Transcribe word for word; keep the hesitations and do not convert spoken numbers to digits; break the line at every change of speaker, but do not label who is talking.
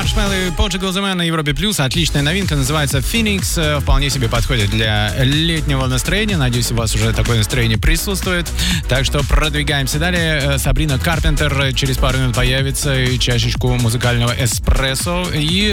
Marshmello и Portugal The Man на Европе Плюс. Отличная новинка, называется Phoenix. Вполне себе подходит для летнего настроения. Надеюсь, у вас уже такое настроение присутствует. Так что продвигаемся далее. Сабрина Карпентер через пару минут появится. И чашечку музыкального эспрессо. И